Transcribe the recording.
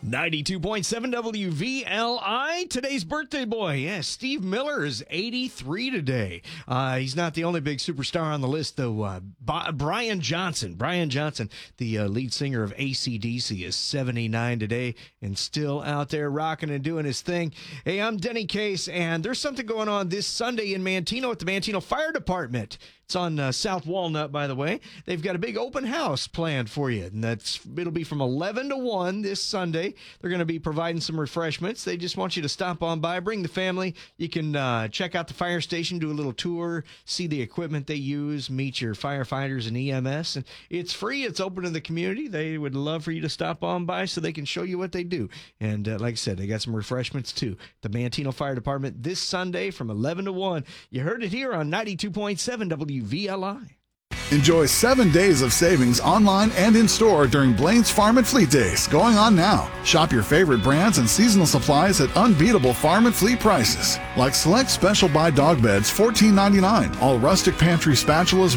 92.7 WVLI. Today's birthday boy. Yeah, Steve Miller is 83 today. He's not the only big superstar on the list, though. Brian Johnson. Brian Johnson, the lead singer of AC/DC, is 79 today and still out there rocking and doing his thing. Hey, I'm Denny Case, and there's something going on this Sunday in Manteno at the Manteno Fire Department. It's on South Walnut, by the way. They've got a big open house planned for you, and it'll be from 11 to 1 this Sunday. They're going to be providing some refreshments. They just want you to stop on by, bring the family. You can check out the fire station, do a little tour, see the equipment they use, meet your firefighters and EMS. And it's free. It's open to the community. They would love for you to stop on by so they can show you what they do. And like I said, they got some refreshments, too. The Manteno Fire Department this Sunday from 11 to 1. You heard it here on 92.7 WVLI. Enjoy 7 days of savings online and in-store during Blaine's Farm and Fleet Days, going on now. Shop your favorite brands and seasonal supplies at unbeatable farm and fleet prices. Like select special buy dog beds, $14.99. All rustic pantry spatulas,